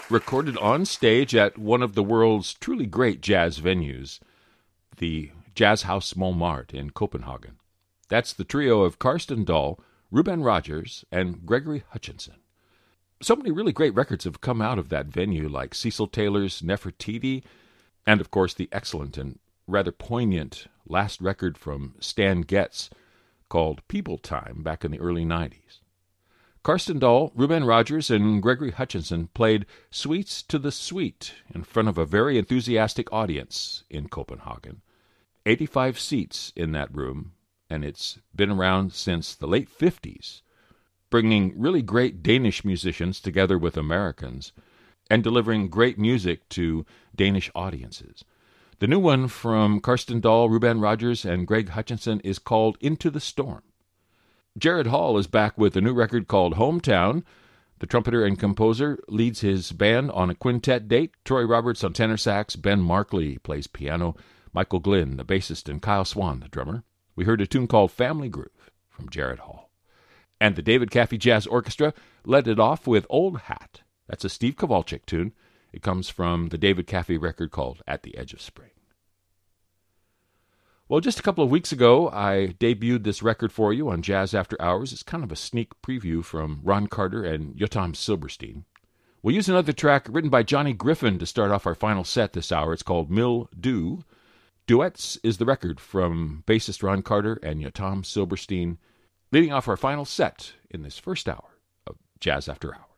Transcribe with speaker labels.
Speaker 1: recorded on stage at one of the world's truly great jazz venues, the Jazz House Montmartre in Copenhagen. That's the trio of Karsten Dahl, Ruben Rogers, and Gregory Hutchinson. So many really great records have come out of that venue, like Cecil Taylor's Nefertiti, and of course the excellent and rather poignant last record from Stan Getz called People Time back in the early 90s. Karsten Dahl, Ruben Rogers, and Gregory Hutchinson played Suites to the Sweet in front of a very enthusiastic audience in Copenhagen. 85 seats in that room, and it's been around since the late 50s, bringing really great Danish musicians together with Americans and delivering great music to Danish audiences. The new one from Karsten Dahl, Ruben Rogers, and Greg Hutchinson is called Into the Storm. Jared Hall is back with a new record called Hometown. The trumpeter and composer leads his band on a quintet date. Troy Roberts on tenor sax, Ben Markley plays piano, Michael Glynn, the bassist, and Kyle Swan, the drummer. We heard a tune called Family Groove from Jared Hall. And the David Caffey Jazz Orchestra led it off with Old Hat. That's a Steve Kowalczyk tune. It comes from the David Caffey record called At the Edge of Spring. Well, just a couple of weeks ago, I debuted this record for you on Jazz After Hours. It's kind of a sneak preview from Ron Carter and Yotam Silberstein. We'll use another track written by Johnny Griffin to start off our final set this hour. It's called Mildew. Duets is the record from bassist Ron Carter and Yotam Silberstein, leading off our final set in this first hour of Jazz After Hours.